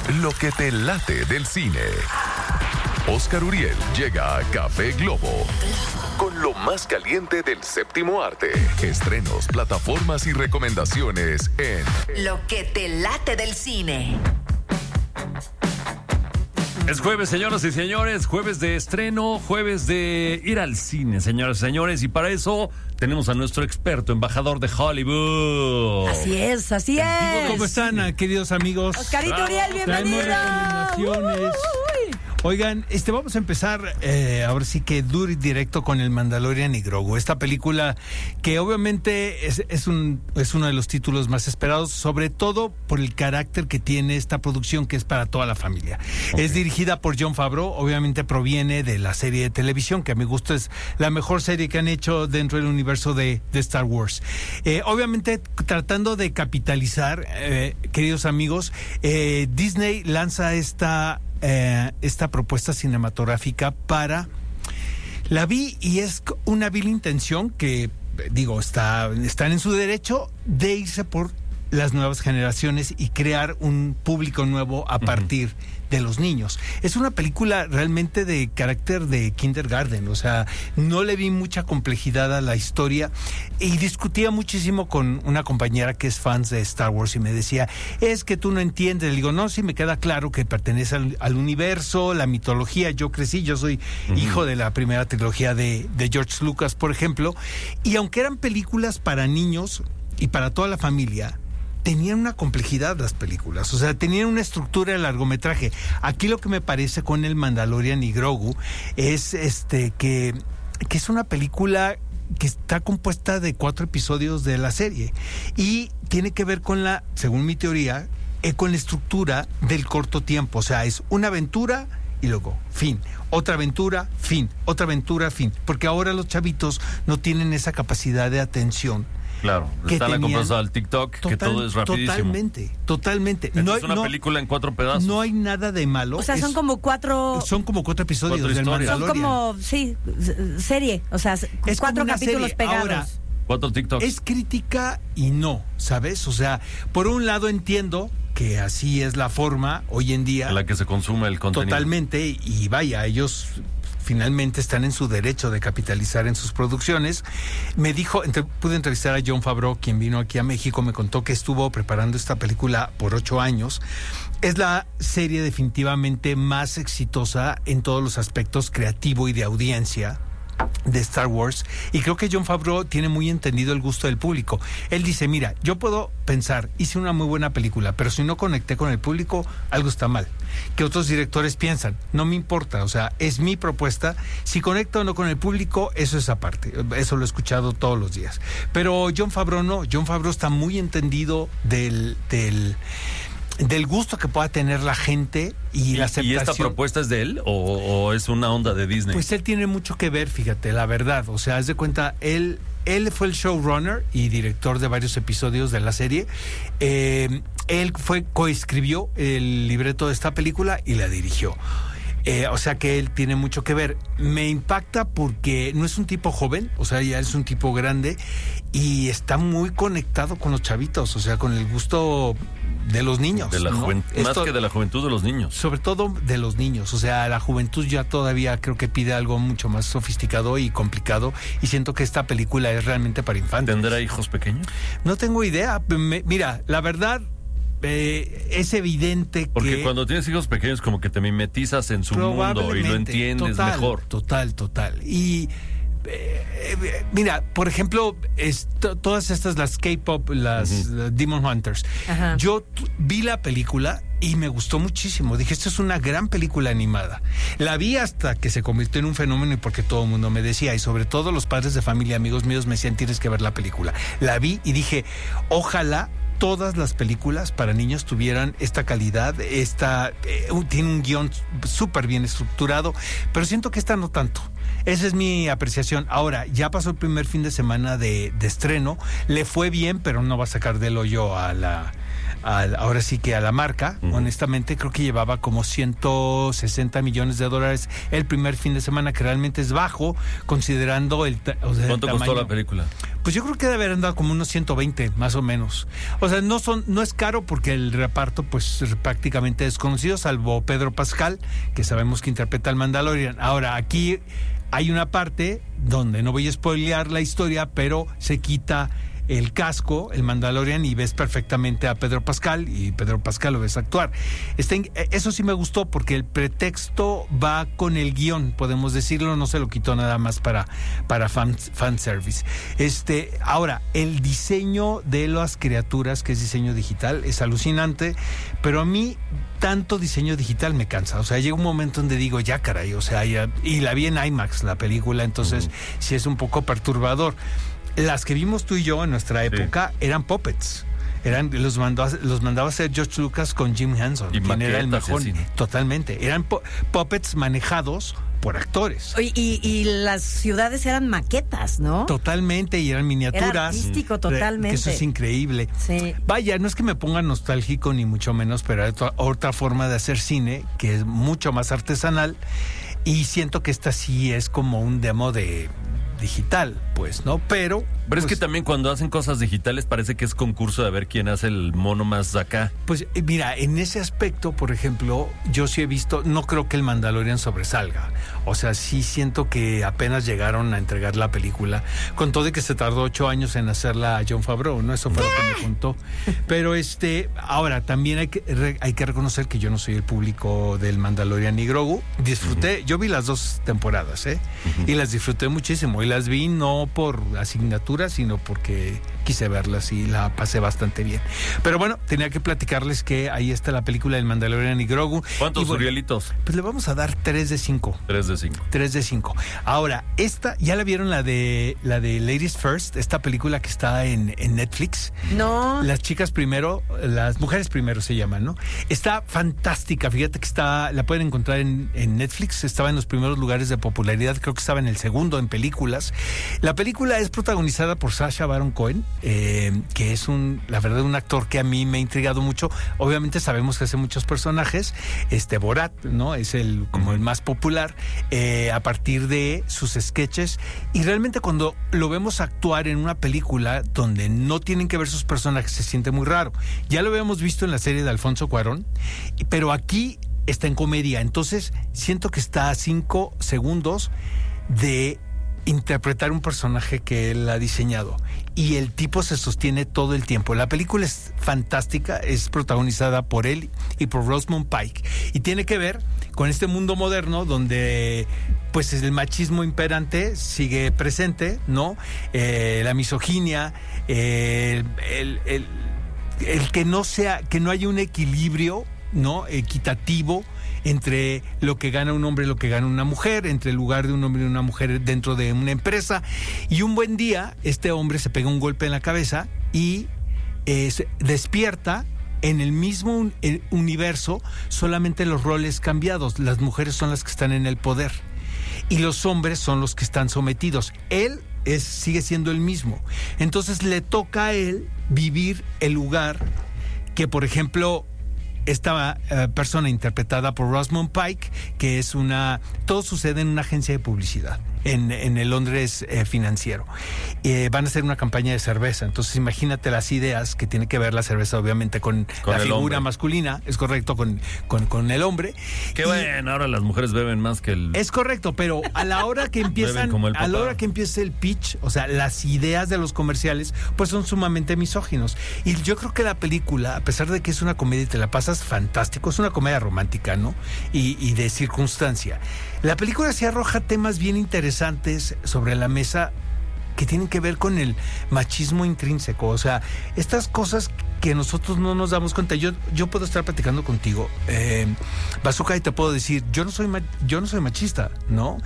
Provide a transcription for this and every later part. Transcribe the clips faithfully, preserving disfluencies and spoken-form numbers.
lo que te late del cine. Oscar Uriel llega a Café Globo con lo más caliente del séptimo arte. Estrenos, plataformas y recomendaciones en Lo que te late del cine. Es jueves, señoras y señores, jueves de estreno, jueves de ir al cine, señoras y señores, y para eso tenemos a nuestro experto, embajador de Hollywood. Así es, así es. ¿Cómo están, queridos amigos? Oscarito Uriel, bienvenido. Traemos recomendaciones. Uy. Oigan, este vamos a empezar eh, ahora sí que duro y directo con el Mandalorian y Grogu. Esta película que obviamente es, es, un, es uno de los títulos más esperados, sobre todo por el carácter que tiene esta producción que es para toda la familia. Okay. Es dirigida por Jon Favreau, obviamente proviene de la serie de televisión, que a mi gusto es la mejor serie que han hecho dentro del universo de, de Star Wars. Eh, obviamente tratando de capitalizar, eh, queridos amigos, eh, Disney lanza esta... Eh, esta propuesta cinematográfica para... La vi y es una vil intención que, digo, está, están en su derecho de irse por las nuevas generaciones y crear un público nuevo a partir uh-huh. de los niños. Es una película realmente de carácter de kindergarten, o sea, no le vi mucha complejidad a la historia y discutía muchísimo con una compañera que es fan de Star Wars y me decía, es que tú no entiendes. Le digo, no, sí me queda claro que pertenece al, al universo, la mitología. Yo crecí, yo soy uh-huh. hijo de la primera trilogía de, de George Lucas, por ejemplo, y aunque eran películas para niños y para toda la familia, tenían una complejidad las películas, o sea, tenían una estructura de largometraje. Aquí lo que me parece con el Mandalorian y Grogu es este que, que es una película que está compuesta de cuatro episodios de la serie y tiene que ver con la, según mi teoría, eh, con la estructura del corto tiempo, o sea, es una aventura y luego fin, otra aventura, fin, otra aventura, fin, porque ahora los chavitos no tienen esa capacidad de atención. Claro, están acostumbrados al TikTok, total, que todo es rapidísimo. Totalmente, totalmente. No es una no, película en cuatro pedazos. No hay nada de malo. O sea, es, son como cuatro... Son como cuatro episodios cuatro del Mandalorian. Son como, sí, serie, o sea, es cuatro capítulos serie. pegados. Ahora, cuatro TikToks. Es crítica y no, ¿sabes? O sea, por un lado entiendo que así es la forma hoy en día. En la que se consume el contenido. Totalmente, y vaya, ellos... finalmente están en su derecho de capitalizar en sus producciones. Me dijo, entre, pude entrevistar a Jon Favreau, quien vino aquí a México, me contó que estuvo preparando esta película por ocho años. Es la serie definitivamente más exitosa en todos los aspectos creativo y de audiencia de Star Wars, y creo que Jon Favreau tiene muy entendido el gusto del público. Él dice, mira, yo puedo pensar, hice una muy buena película, pero si no conecté con el público, algo está mal. Que otros directores piensan, no me importa, o sea, es mi propuesta, si conecto o no con el público, eso es aparte, eso lo he escuchado todos los días. Pero Jon Favreau no, Jon Favreau está muy entendido del... del del gusto que pueda tener la gente y, y la aceptación. ¿Y esta propuesta es de él o, o es una onda de Disney? Pues él tiene mucho que ver, fíjate, la verdad. O sea, haz de cuenta, él, él fue el showrunner y director de varios episodios de la serie. Eh, él fue coescribió el libreto de esta película y la dirigió. Eh, o sea que él tiene mucho que ver. Me impacta porque no es un tipo joven, o sea, ya es un tipo grande y está muy conectado con los chavitos, o sea, con el gusto de los niños. De la ¿no? juvent- Esto, más que de la juventud de los niños. Sobre todo de los niños, o sea, la juventud ya todavía creo que pide algo mucho más sofisticado y complicado y siento que esta película es realmente para infantes. ¿Tendrá hijos pequeños? No tengo idea. Me, mira, la verdad... Eh, es evidente porque que... Porque cuando tienes hijos pequeños como que te mimetizas en su mundo y lo entiendes total, mejor. Total, total. Y eh, mira, por ejemplo, es, to, todas estas, las K-pop, las uh-huh. Demon Hunters. Ajá. Yo t- vi la película y me gustó muchísimo. Dije, esta es una gran película animada. La vi hasta que se convirtió en un fenómeno y porque todo el mundo me decía, y sobre todo los padres de familia, amigos míos, me decían, tienes que ver la película. La vi y dije, ojalá todas las películas para niños tuvieran esta calidad, esta eh, tiene un guión súper bien estructurado, pero siento que esta no tanto. Esa es mi apreciación. Ahora, ya pasó el primer fin de semana de, de estreno, le fue bien, pero no va a sacar del hoyo a la al, ahora sí que a la marca. Uh-huh. Honestamente, creo que llevaba como ciento sesenta millones de dólares el primer fin de semana, que realmente es bajo, considerando el, ta- o sea, ¿Cuánto el tamaño. costó la película? Pues yo creo que debe haber andado como unos ciento veinte, más o menos. O sea, no son, no es caro porque el reparto, pues, es prácticamente desconocido, salvo Pedro Pascal, que sabemos que interpreta al Mandalorian. Ahora, aquí hay una parte donde no voy a spoilear la historia, pero se quita el casco, el Mandalorian, y ves perfectamente a Pedro Pascal, y Pedro Pascal lo ves actuar. Este, eso sí me gustó porque el pretexto va con el guión, podemos decirlo, no se lo quitó nada más para, para fan, fan service. Este, ahora, el diseño de las criaturas, que es diseño digital, es alucinante, pero a mí tanto diseño digital me cansa. O sea, llega un momento donde digo, ya caray, o sea, ya, y la vi en IMAX la película, entonces uh-huh. sí es un poco perturbador. Las que vimos tú y yo en nuestra época sí. eran puppets. Eran, los, mandó a, los mandaba a hacer George Lucas con Jim Henson, y quien era el mejor. Sí, ¿no? Totalmente. Eran pu- puppets manejados por actores. Y, y, y las ciudades eran maquetas, ¿no? Totalmente, y eran miniaturas. Era artístico, totalmente. Que eso es increíble. Sí. Vaya, no es que me ponga nostálgico ni mucho menos, pero hay otra, otra forma de hacer cine que es mucho más artesanal, y siento que esta sí es como un demo de digital, pues, ¿no? Pero... Pero pues, es que también cuando hacen cosas digitales parece que es concurso de ver quién hace el mono más acá. Pues mira, en ese aspecto, por ejemplo, yo sí he visto, no creo que el Mandalorian sobresalga. O sea, sí siento que apenas llegaron a entregar la película, con todo de que se tardó ocho años en hacerla a Jon Favreau, ¿no? Eso fue lo que me contó. Pero este, ahora, también hay que, re, hay que reconocer que yo no soy el público del Mandalorian ni Grogu. Disfruté, uh-huh. yo vi las dos temporadas, ¿eh? Uh-huh. Y las disfruté muchísimo. Y las vi no por asignatura, sino porque quise verlas y la pasé bastante bien. Pero bueno, tenía que platicarles que ahí está la película del Mandalorian y Grogu. ¿Cuántos y bueno, Urielitos? Pues le vamos a dar tres de cinco. tres de cinco. tres de cinco. Ahora, esta, ¿ya la vieron la de la de Ladies First? Esta película que está en, en Netflix. No. Las chicas primero, las mujeres primero se llaman, ¿no? Está fantástica. Fíjate que está, la pueden encontrar en, en Netflix. Estaba en los primeros lugares de popularidad. Creo que estaba en el segundo en películas. La película es protagonizada por Sacha Baron Cohen, eh, que es un, la verdad, un actor que a mí me ha intrigado mucho. Obviamente sabemos que hace muchos personajes. Este Borat, ¿no? Es el como el más popular, eh, a partir de sus sketches. Y realmente cuando lo vemos actuar en una película donde no tienen que ver sus personajes, se siente muy raro. Ya lo habíamos visto en la serie de Alfonso Cuarón, pero aquí está en comedia. Entonces siento que está a cinco segundos de interpretar un personaje que él ha diseñado, y el tipo se sostiene todo el tiempo. La película es fantástica, es protagonizada por él y por Rosamund Pike, y tiene que ver con este mundo moderno donde pues el machismo imperante sigue presente, ¿no? Eh, la misoginia, eh, el, el, el, el que no sea, que no haya un equilibrio, ¿no? Equitativo entre lo que gana un hombre y lo que gana una mujer, entre el lugar de un hombre y una mujer dentro de una empresa. Y un buen día, este hombre se pega un golpe en la cabeza y eh, se despierta en el mismo universo, solamente los roles cambiados. Las mujeres son las que están en el poder y los hombres son los que están sometidos. Él es, sigue siendo el mismo. Entonces le toca a él vivir el lugar que, por ejemplo, esta uh, persona interpretada por Rosamund Pike, que es una... Todo sucede en una agencia de publicidad, en, en el Londres eh, financiero. Eh, van a hacer una campaña de cerveza. Entonces imagínate las ideas que tiene que ver la cerveza, obviamente, con, con la figura hombre. masculina, es correcto, con, con, con el hombre. Qué y, bueno, ahora las mujeres beben más que el... Es correcto, pero a la hora que empiezan, a la hora que empieza el pitch, o sea, las ideas de los comerciales, pues son sumamente misóginos. Y yo creo que la película, a pesar de que es una comedia y te la pasas fantástico, es una comedia romántica, ¿no? Y, y de circunstancia. La película sí arroja temas bien interesantes sobre la mesa que tienen que ver con el machismo intrínseco. O sea, estas cosas que nosotros no nos damos cuenta. Yo, yo puedo estar platicando contigo, eh, Bazooka, y te puedo decir, yo no soy, yo no soy machista, ¿no?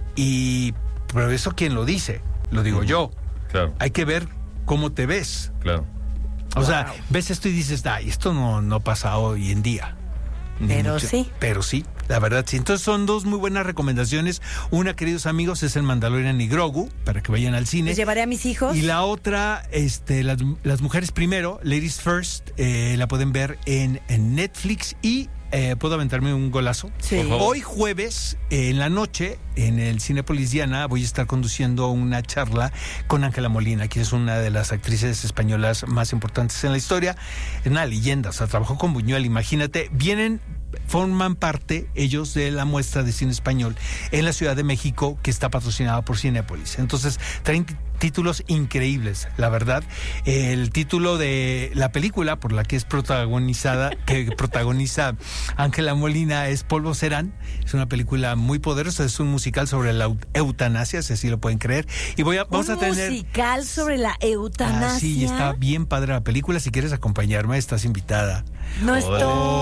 Y, pero eso ¿quién lo dice? Lo digo uh-huh. yo. Claro. Hay que ver cómo te ves. Claro. O wow. sea, ves esto y dices, ay, esto no, no pasa hoy en día. Pero Mucho, sí. Pero sí, la verdad sí. Entonces son dos muy buenas recomendaciones. Una, queridos amigos, es el Mandalorian y Grogu, para que vayan al cine. Les llevaré a mis hijos. Y la otra, este, las, las mujeres primero, Ladies First, eh, la pueden ver en, en Netflix y eh, ¿puedo aventarme un golazo? Sí. Hoy jueves, eh, en la noche, en el Cinépolis Diana, voy a estar conduciendo una charla con Ángela Molina, que es una de las actrices españolas más importantes en la historia. Es una leyenda, o sea, trabajó con Buñuel, imagínate. Vienen, forman parte ellos de la muestra de cine español en la Ciudad de México, que está patrocinada por Cinépolis. Entonces, traen títulos increíbles, la verdad. El título de la película por la que es protagonizada, que protagoniza Ángela Molina, es Polvo Serán. Es una película muy poderosa, es un musical sobre la eutanasia, si así lo pueden creer. Y voy a, vamos un a tener musical sobre la eutanasia. Ah, sí, está bien padre la película. Si quieres acompañarme, estás invitada. No estoy.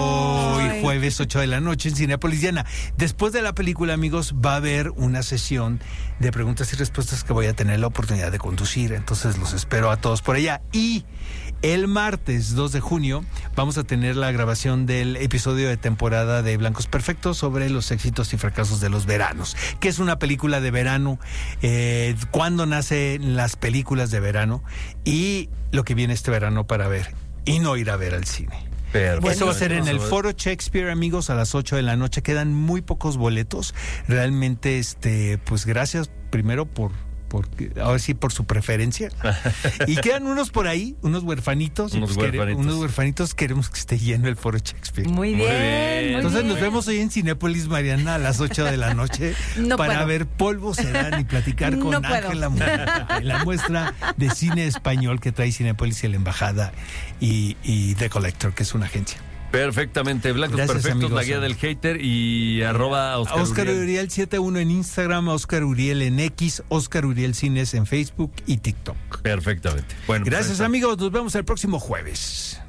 Hoy jueves ocho de la noche en Cinépolis Diana. Después de la película, amigos, va a haber una sesión de preguntas y respuestas que voy a tener la oportunidad de conducir. Entonces los espero a todos por allá. Y el martes dos de junio vamos a tener la grabación del episodio de temporada de Blancos Perfectos sobre los éxitos y fracasos de los veranos, que es una película de verano, eh, cuándo nacen las películas de verano y lo que viene este verano para ver y no ir a ver al cine. Perfecto. Eso va a ser en el Foro Shakespeare, amigos, a las ocho de la noche. Quedan muy pocos boletos. Realmente, este, pues gracias primero por, por ahora sí, por su preferencia. Y quedan unos por ahí, unos huerfanitos. Unos pues huerfanitos. Queremos, unos huerfanitos. Queremos que esté lleno el Foro Shakespeare. Muy bien. Muy bien. muy Entonces bien. nos vemos hoy en Cinépolis, Mariana, a las ocho de la noche No para puedo. ver Polvo Serán y platicar con No puedo. Ángela Molina en la muestra de cine español que trae Cinépolis y la Embajada y, y The Collector, que es una agencia. Perfectamente, Blancos Gracias, Perfectos, amigos. la guía del hater y arroba Oscar, Oscar Uriel. Uriel setenta y uno en Instagram, Oscar Uriel en X, Oscar Uriel Cines en Facebook y TikTok. Perfectamente. Bueno, pues ahí Gracias, está. amigos. Nos vemos el próximo jueves.